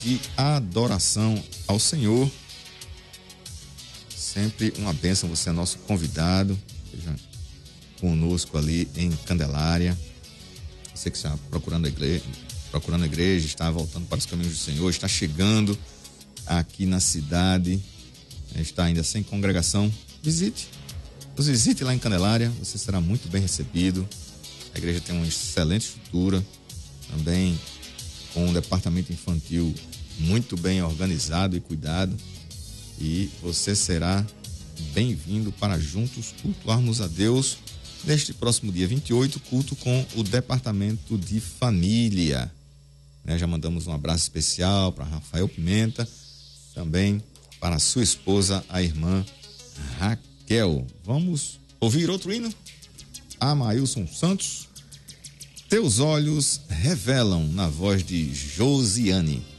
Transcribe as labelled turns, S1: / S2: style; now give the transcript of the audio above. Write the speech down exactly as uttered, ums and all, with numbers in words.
S1: de adoração ao Senhor. Sempre uma bênção, você é nosso convidado. Seja conosco ali em Candelária. Você que está procurando a igreja, procurando a igreja, está voltando para os caminhos do Senhor, está chegando aqui na cidade, está ainda sem congregação, visite. Nos visite lá em Candelária, você será muito bem recebido. A igreja tem uma excelente estrutura, também com um departamento infantil muito bem organizado e cuidado. E você será bem-vindo para juntos cultuarmos a Deus neste próximo dia vinte e oito, culto com o departamento de família. Né? Já mandamos um abraço especial para Rafael Pimenta, também para a sua esposa, a irmã Raquel. Vamos ouvir outro hino? Amailson Santos, Teus Olhos Revelam, na voz de Josiane.